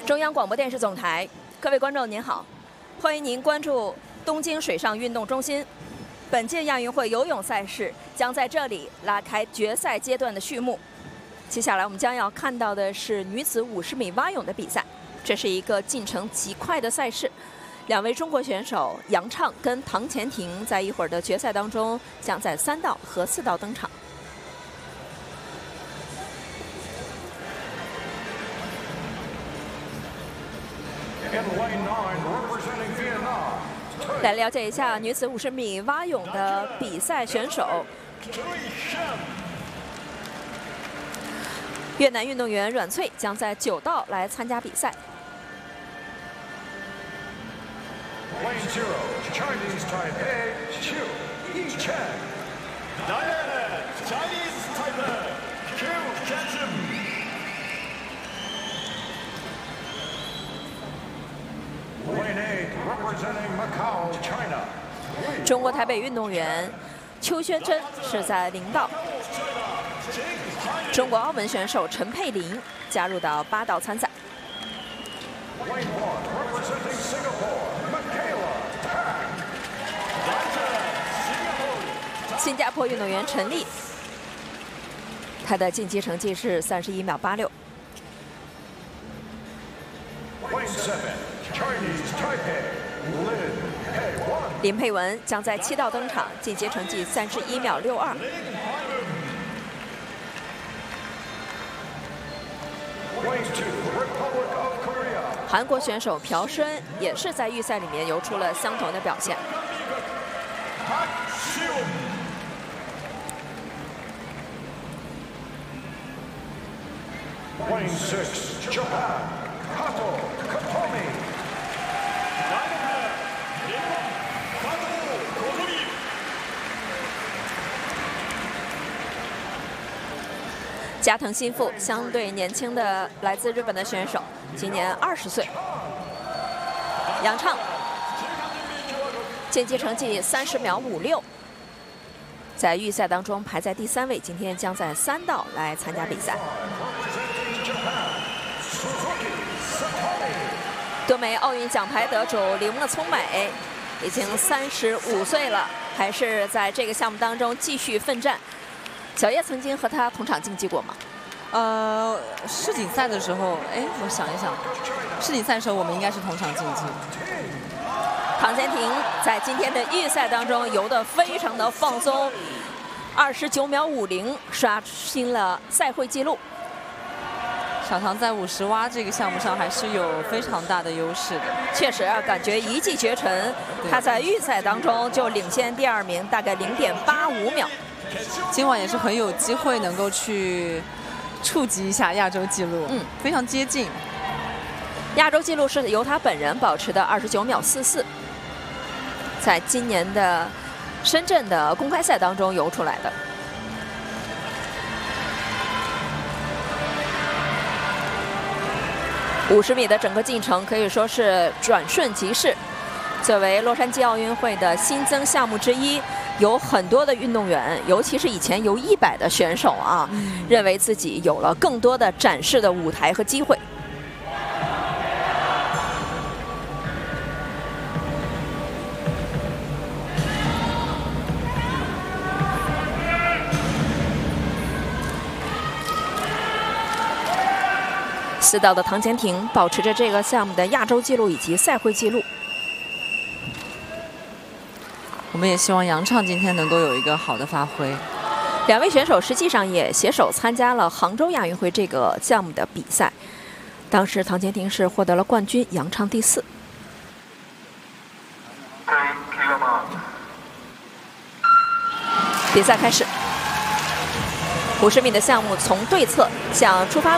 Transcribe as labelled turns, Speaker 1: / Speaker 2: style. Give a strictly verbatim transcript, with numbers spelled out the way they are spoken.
Speaker 1: 中央广播电视总台，各位观众您好，欢迎您关注东京水上运动中心。本届亚运会游泳赛事将在这里拉开决赛阶段的序幕。接下来我们将要看到的是女子五十米蛙泳的比赛，这是一个进程极快的赛事。两位中国选手杨畅跟唐钱婷在一会儿的决赛当中将在三道和四道登场。来了解一下女子五十米蛙泳的比赛选手。越南运动员阮翠将在九道来参加比赛。中国台北运动员邱宣真是在零道。中国澳门选手陈佩琳加入到八道参赛。新加坡运动员陈丽，她的晋级成绩是三十一秒八六。林佩文将在七道登场，晋级成绩三十一秒六二。韩国选手朴申也是在预赛里面游出了相同的表现。加藤新妇相对年轻的来自日本的选手，今年二十岁。杨畅晋级成绩三十秒五六，在预赛当中排在第三位，今天将在三道来参加比赛。多枚奥运奖牌得主铃木聪美已经三十五岁了，还是在这个项目当中继续奋战。小叶曾经和他同场竞技过吗？
Speaker 2: 呃，世锦赛的时候，哎，我想一想，世锦赛的时候我们应该是同场竞技。
Speaker 1: 唐钱婷在今天的预赛当中游得非常的放松，二十九秒五零刷新了赛会纪录。
Speaker 2: 小唐在五十蛙这个项目上还是有非常大的优势的。
Speaker 1: 确实啊，感觉一骑绝尘，他在预赛当中就领先第二名，大概零点八五秒。
Speaker 2: 今晚也是很有机会能够去触及一下亚洲纪录，嗯，非常接近。
Speaker 1: 亚洲纪录是由他本人保持的二十九秒四四，在今年的深圳的公开赛当中游出来的。五十米的整个进程可以说是转瞬即逝。作为洛杉矶奥运会的新增项目之一，有很多的运动员，尤其是以前游一百的选手啊，嗯、认为自己有了更多的展示的舞台和机会。四道的唐钱婷保持着这个项目的亚洲纪录以及赛会纪录。
Speaker 2: 我们也希望杨畅今天能够有一个好的发挥。
Speaker 1: 两位选手实际上也携手参加了杭州亚运会这个项目的比赛，当时唐钱婷是获得了冠军，杨畅第四。比赛开始，五十米的项目从对侧向出发